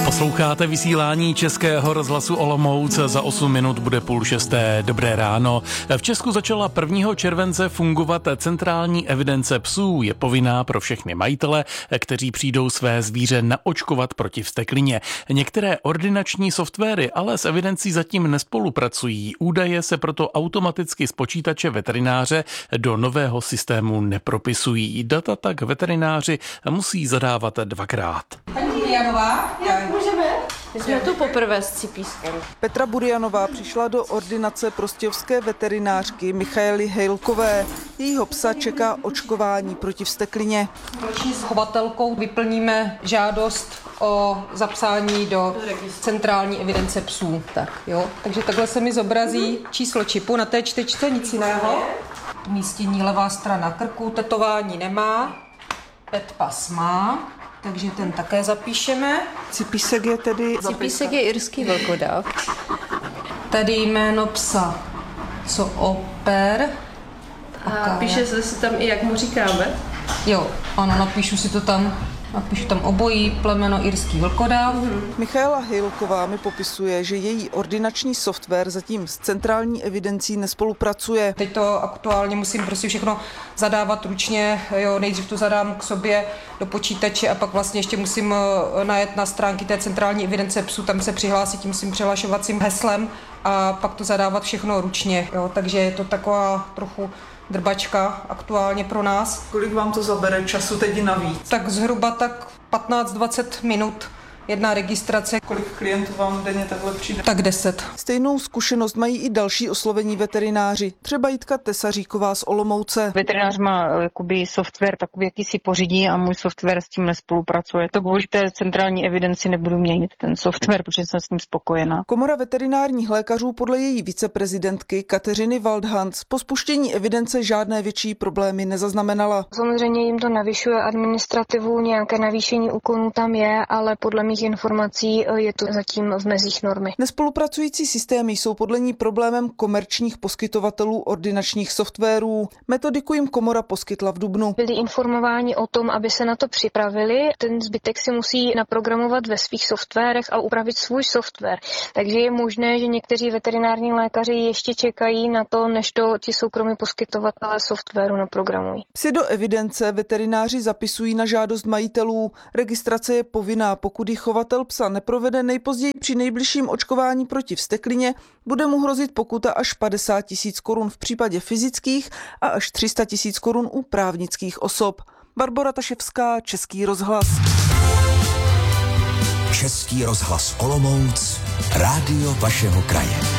Posloucháte vysílání Českého rozhlasu Olomouc, za 8 minut bude 5:30. Dobré ráno. V Česku začala 1. července fungovat centrální evidence psů. Je povinná pro všechny majitele, kteří přijdou své zvíře naočkovat proti vzteklině. Některé ordinační softwary ale s evidencí zatím nespolupracují. Údaje se proto automaticky z počítače veterináře do nového systému nepropisují. Data tak veterináři musí zadávat dvakrát. Paní Burianová, můžeme? My jsme tu poprvé s Cipískem. Petra Burianová přišla do ordinace prostějovské veterinářky Michaely Hejlkové. Jejího psa čeká očkování proti vzteklině. společně s chovatelkou vyplníme žádost o zapsání do centrální evidence psů. Tak, jo. Takže takhle se mi zobrazí číslo čipu na té čtečce, nic jiného. Umístění levá strana krku, tetování nemá, petpas má. Takže ten také zapíšeme. Cipísek je tedy... Cipísek je irský vlkodav. Tady jméno psa. Co oper. A píše se tam i, jak mu říkáme. Jo, ano, napíšu si to tam. Napíšu tam obojí, plemeno irský vlkodav. Michaela Hejlková mi popisuje, že její ordinační software zatím s centrální evidencí nespolupracuje. Teď to aktuálně musím prostě všechno zadávat ručně, jo, nejdřív to zadám k sobě do počítače a pak vlastně ještě musím najet na stránky té centrální evidence psů, tam se přihlásit tím svým přihlašovacím heslem a pak to zadávat všechno ručně, jo, takže je to taková trochu drbačka aktuálně pro nás. Kolik vám to zabere času teď navíc? Tak zhruba tak 15-20 minut jedna registrace. Kolik klientů vám denně takhle přijde? Tak 10. Stejnou zkušenost mají i další oslovení veterináři. Třeba Jitka Tesaříková z Olomouce. Veterinář má jakoby software takový, jaký si pořídí a můj software s tím nespolupracuje. To kvůli té centrální evidenci nebudu měnit ten software, protože jsem s ním spokojená. Komora veterinárních lékařů podle její viceprezidentky Kateřiny Waldhans po spuštění evidence žádné větší problémy nezaznamenala. Samozřejmě jim to navyšuje administrativu, nějaké navýšení úkonů tam je, ale podle mých informací je to zatím v mezích normy. Nespolupracující systémy jsou podle ní problémem komerčních poskytovatelů ordinačních softwarů. Metodiku jim komora poskytla v dubnu. Byli informováni o tom, aby se na to připravili. Ten zbytek si musí naprogramovat ve svých softwarech a upravit svůj software. Takže je možné, že někteří veterinární lékaři ještě čekají na to, než to ti soukromí poskytovatelé softwaru naprogramují. Psy do evidence veterináři zapisují na žádost majitelů. Registrace je povinná, pokud ji chovatel psa neprovede nejpozději při nejbližším očkování proti vzteklině, bude mu hrozit pokuta až 50 000 korun v případě fyzických a až 300 000 korun u právnických osob. Barbora Taševská, Český rozhlas. Český rozhlas Olomouc, rádio vašeho kraje.